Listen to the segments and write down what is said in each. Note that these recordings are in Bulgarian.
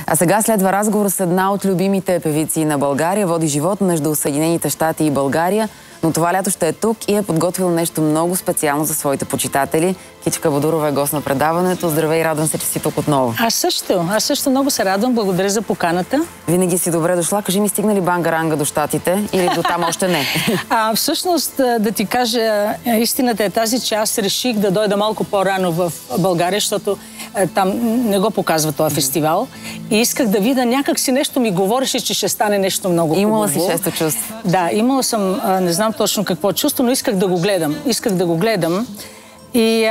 А сега следва разговор с една от любимите певици на България. Води живот между Съединените щати и България, но това лято ще е тук и е подготвила нещо много специално за своите почитатели. Кичка Бодурова е гост на предаването. Здравей, радвам се, че си тук отново. Аз също много се радвам. Благодаря за поканата. Винаги си добре дошла. Кажи ми, стигна ли Бангаранга до щатите или до там още не? Всъщност, да ти кажа, истината е тази, че аз реших да дойда малко по-рано в България, защото там не го показва този фестивал. И исках да видя, някак си нещо ми говореше, че ще стане нещо много хубаво. Имала си шесто чувство. Да, имала съм, не знам точно какво чувство, но исках да го гледам. И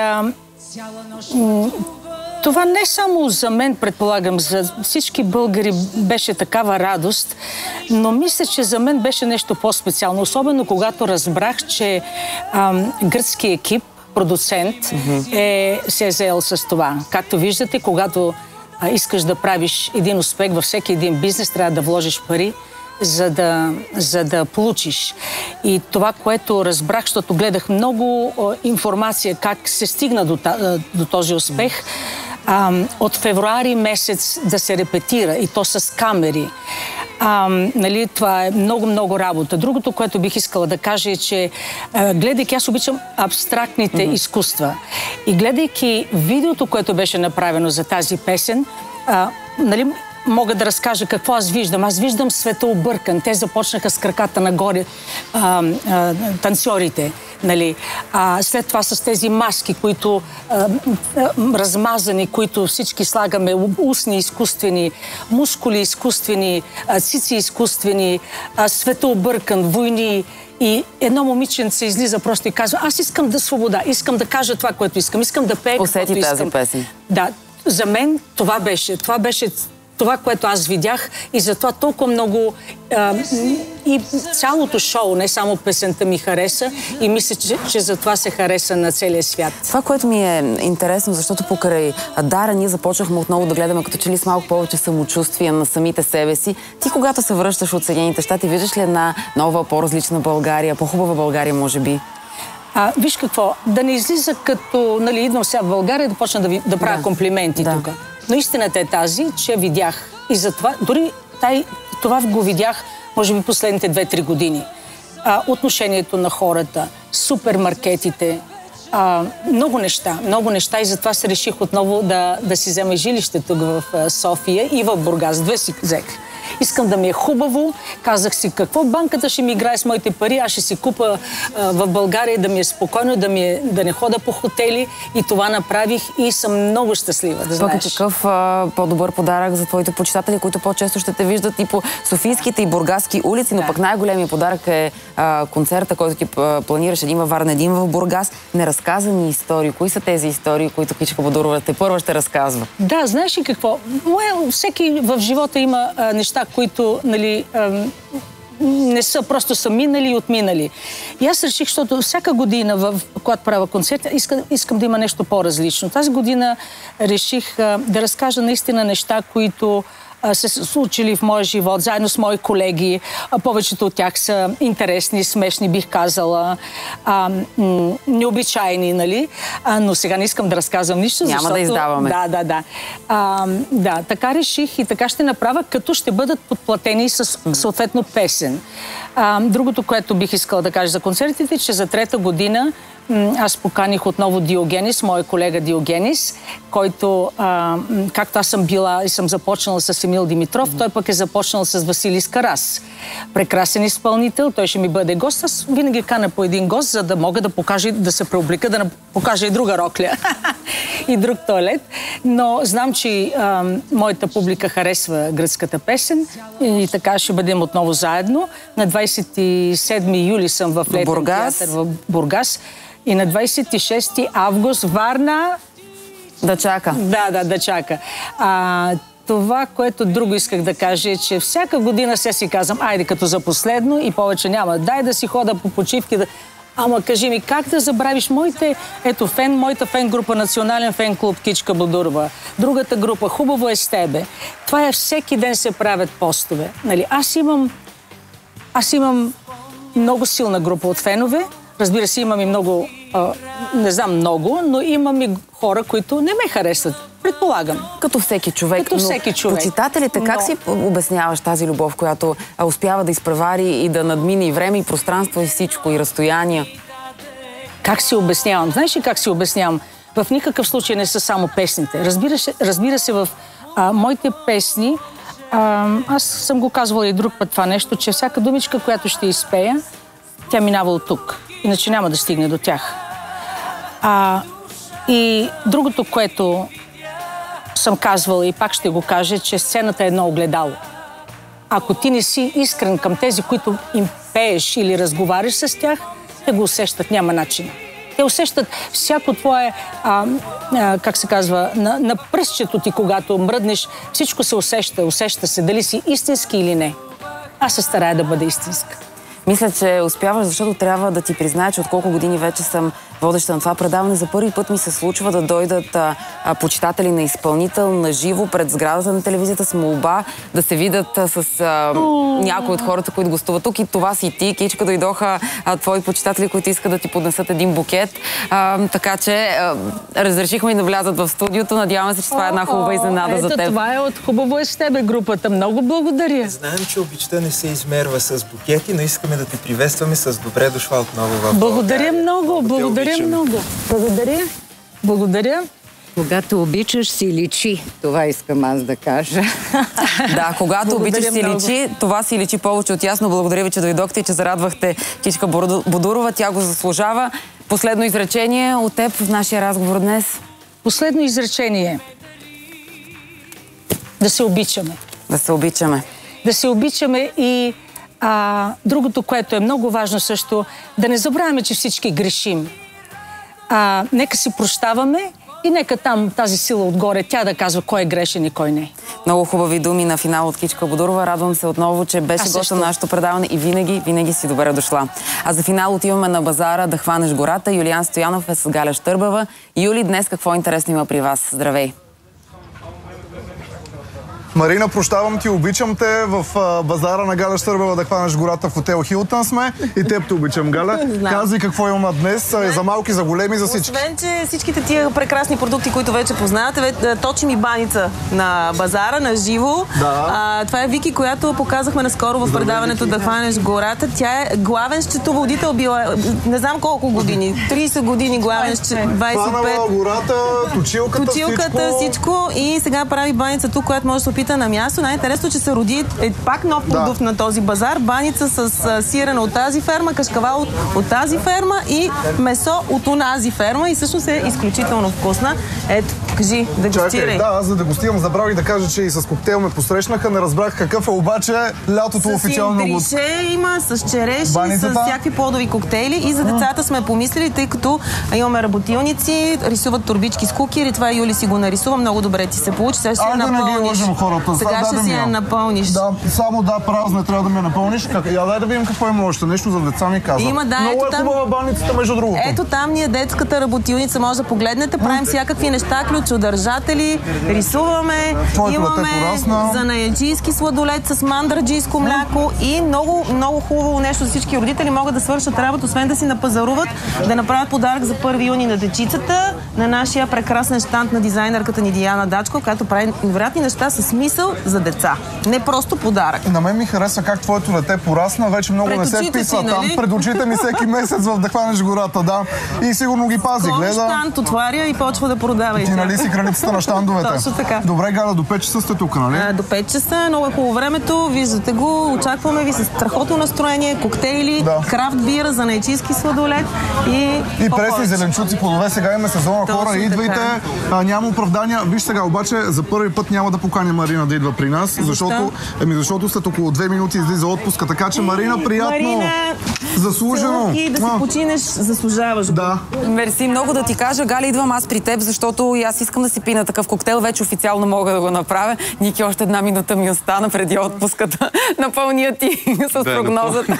това не само за мен, предполагам, за всички българи беше такава радост, но мисля, че за мен беше нещо по-специално. Особено когато разбрах, че гръцки екип, продуцент, се е заел с това. Както виждате, когато искаш да правиш един успех във всеки един бизнес, трябва да вложиш пари, за да получиш. И това, което разбрах, защото гледах много информация как се стигна до този успех, от февруари месец да се репетира, и то с камери. Нали, това е много работа. Другото, което бих искала да кажа е, че гледайки, аз обичам абстрактните изкуства. И гледайки видеото, което беше направено за тази песен, нали, мога да разкажа какво аз виждам. Аз виждам света объркан. Те започнаха с краката нагоре, танцорите. Нали? След това с тези маски, които размазани, които всички слагаме, устни изкуствени, мускули изкуствени, цици изкуствени, света объркан, войни. И едно момиченце излиза просто и казва: аз искам да свобода, искам да кажа това, което искам да пея каквото искам. Усети тази песен. Да, за мен това беше това, което аз видях, и затова толкова много и цялото шоу, не само песента, ми хареса, и мисля, че затова се хареса на целия свят. Това, което ми е интересно, защото покрай Дара ние започнахме отново да гледаме като че ли с малко повече самочувствие на самите себе си. Ти, когато се връщаш от Съединените щати, виждаш ли една нова, по-различна България, по-хубава България, може би? Виж какво, да не излиза като, нали, идвам сега в България да почна да правя комплименти тук. Но истината е тази, че видях, и затова, дори това го видях, може би последните 2-3 години. Отношението на хората, супермаркетите, много неща, и затова се реших отново да си взема жилище тук в София и в Бургас. Две си взех. Искам да ми е хубаво. Казах си, какво банката ще ми играе с моите пари, аз ще си купа в България, да ми е спокойно, да не хода по хотели, и това направих и съм много щастлива, да знаеш. Пък какъв по-добър подарък за твоите почитатели, които по-често ще те виждат и по софийските и бургаски улици, но пък най-големият подарък е концерта, който ти планираш, един във Варна, един в Бургас. Неразказани истории. Кои са тези истории, които Кичка Бодурова първа ще разказва? Да, знаеш ли какво? Всеки в живота има неща, които, нали, не са, просто са минали и отминали. И аз реших, защото всяка година, когато правя концерт, искам да има нещо по-различно. Тази година реших да разкажа наистина неща, които се случили в моя живот, заедно с мои колеги. Повечето от тях са интересни, смешни, бих казала, необичайни, нали? Но сега не искам да разказвам нищо, защото... Няма да издаваме. Да, така реших и така ще направя, като ще бъдат подплатени с съответно песен. Другото, което бих искала да кажа за концертите, че за 3-та година аз поканих отново Диогенис, моя колега Диогенис, който, както аз съм била и съм започнала с Емил Димитров, той пък е започнал с Василис Карас. Прекрасен изпълнител, той ще ми бъде гост. Аз винаги кана по един гост, за да мога да покажа, да се преоблика, да покажа и друга рокля и друг тоалет. Но знам, че моята публика харесва гръцката песен и така ще бъдем отново заедно. На 27 юли съм в Летен театър в Бургас. И на 26 август Варна... Да чака. Да чака. Това, което друго исках да кажа, е, че всяка година си казвам, айде като за последно и повече няма. Дай да си хода по почивки. Ама кажи ми, как да забравиш моята фен група, национален фен клуб Кичка Бодурова. Другата група, хубаво е с тебе. Това е, всеки ден се правят постове. Нали? Аз имам много силна група от фенове. Разбира се, имам и много, не знам много, но имам и хора, които не ме харесват. Предполагам. Като всеки човек. Като всеки човек. Почитателите, как си обясняваш тази любов, която успява да изпревари и да надмине и време, и пространство, и всичко, и разстояние? Как си обяснявам? Знаеш ли как си обяснявам? В никакъв случай не са само песните. Разбира се, в моите песни, аз съм го казвала и друг път това нещо, че всяка думичка, която ще изпея, тя минава от тук. Иначе няма да стигне до тях. И другото, което съм казвала и пак ще го кажа, че сцената е едно огледало. Ако ти не си искрен към тези, които им пееш или разговаряш с тях, те го усещат, няма начин. Те усещат всяко твое, как се казва, на пръстчето ти, когато мръднеш, всичко се усеща се, дали си истински или не. Аз се старая да бъда истинска. Мисля, че успяваш, защото трябва да ти призная, че от колко години вече съм водеща на това предаване. За първи път ми се случва да дойдат почитатели на изпълнител на живо пред сградата на телевизията с молба да се видят с някои от хората, които гостуват тук. И това си ти, Кичка, дойдоха твои почитатели, които искат да ти поднесат един букет. Така че разрешихме да влязат в студиото. Надяваме се, че това е една хубава изненада за теб. Това е от Хубаво е с тебе групата. Много благодаря. Знаем, че обичта не се измерва с букети, но искаме да те приветстваме с добре дошла отново в Благодаря много, благодаря много. Благодаря. Благодаря. Когато обичаш, си личи. Това искам аз да кажа. Да, когато обичаш, си личи. Това си личи повече от ясно. Благодаря ви, че дойдохте и че зарадвахте Кичка Бодурова. Тя го заслужава. Последно изречение от теб в нашия разговор днес. Последно изречение. Да се обичаме. Да се обичаме. Да се обичаме и другото, което е много важно също, да не забравяме, че всички грешим. Нека си прощаваме и нека там тази сила отгоре, тя да казва кой е грешен и кой не. Много хубави думи на финал от Кичка Бодурова. Радвам се отново, че беше гост на нашето предаване и винаги си добре дошла. А за финал отиваме на базара да хванеш гората. Юлиан Стоянов е с Галя Щърбева. Юли, днес какво интересно има при вас? Здравей! Марина, прощавам ти, обичам те. В базара на Галя Щърбева да хванеш гората в хотел Хилтън сме. И теб те обичам, Галя. Казвай какво има днес. За малки, за големи, за всички. Освен, че всичките тия прекрасни продукти, които вече познавате, точим и баница на базара, на живо. Да. Това е Вики, която показахме наскоро в предаването да хванеш гората. Тя е главен счетоводител, била не знам колко години. 30 години главен 25. Хванала гората, точилката, всичко. И сега прави баница тук, която може да се опита на място. Най-интересно, че се роди пак нов продукт на този базар. Баница с сирене от тази ферма, кашкавал от тази ферма и месо от онази ферма. И всъщност е изключително вкусна. Ето, кажи, дегустирай. Чакай, да, аз за дегустирам забравих да кажа, че и с коктейл ме посрещнаха. Не разбрах какъв е обаче лятото официално. С индрише има, с череши, с всякакви плодови коктейли. И за децата сме помислили, тъй като имаме работилници, рисуват турбички с кукери. Това Юли си го нарисува. Много добре ти се получи. Сега ще напълниш. Сега ще си я напълниш. Да, само празна, трябва да ме напълниш. Дай да видим какво има още. Нещо за деца ми каза. Има, да, много е хубава баницата, между другото. Ето там ни е детската работилница, може да погледнете. Правим всякакви неща, ключодържатели, рисуваме. Имаме занаятчийски сладолед с мандраджийско мляко и много хубаво нещо за всички родители. Могат да свършат работа, освен да си напазаруват, да направят подарък за 1 юни на дечицата, на нашия прекрасен щанд на дизайнерката ни Диана Дачко, която прави невероятни неща с смисъл за деца. Не просто подарък. На мен ми харесва как твоето дете порасна. Вече много не се вписва там. Пред очите ми всеки месец в да хванеш гората, да. И сигурно ги пази. Гледа. Щанд отваря и почва да продава. Ти нали си кралицата на щандовете? Точно така. Добре, Галя, до 5 часа сте тук, нали? До 5 часа, много е хубаво времето. Виждате го, очакваме ви с страхотно настроение, коктейли, крафт бира, занаятчийски сладолед и пресни зеленчуци, плодове. Сега имаме сезона, хора, идвайте. Няма оправдания. Виж сега, обаче за първи път няма да поканя Марина да идва при нас, защото след около 2 минути излиза отпуска. Така че, Марина, приятно! Заслужено! И да си починеш, заслужаваш. Да. Мерси много да ти кажа. Галя, идвам аз при теб, защото и аз искам да си пина такъв коктейл. Вече официално мога да го направя. Ники, още 1 минута ми остана преди отпуската. Напълния ти с прогнозата.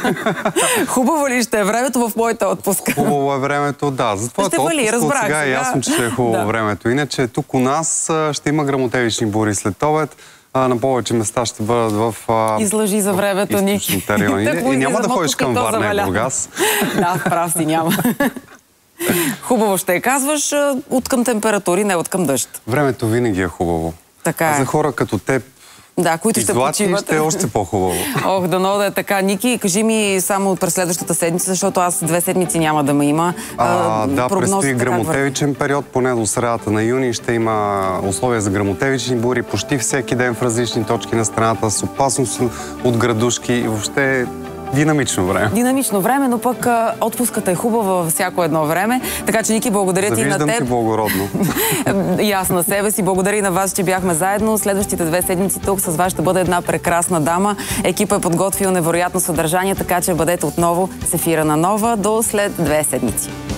Хубаво ли ще е времето в моята отпуска? Хубаво е времето, да. За твоята отпуска сега е ясно, че ще е хубаво времето. Иначе тук у нас ще има гръмотевични бури след обед. На повече места ще бъдат в излъжи за времето, Ники. Райони. И няма да ходиш към Варна и Бургас. Да, прав си, няма. Хубаво ще казваш, от към температури, не от към дъжд. Времето винаги е хубаво. Така е. За хора като теб, да, които ще почиват. Ще е още по-хубаво. Ох, дано да е така. Ники, кажи ми само през следващата седмица, защото аз 2 седмици няма да ме има. Да, предстои гръмотевичен период, поне до средата на юни ще има условия за гръмотевични бури почти всеки ден в различни точки на страната с опасност от градушки и въобще динамично време. Динамично време, но пък отпуската е хубава във всяко едно време. Така че, Ники, благодаря ти и на теб. Завиждам ти благородно. И аз на себе си. Благодаря и на вас, че бяхме заедно. Следващите 2 седмици тук с вас ще бъде една прекрасна дама. Екипът е подготвил невероятно съдържание, така че бъдете отново с ефира на Нова до след 2 седмици.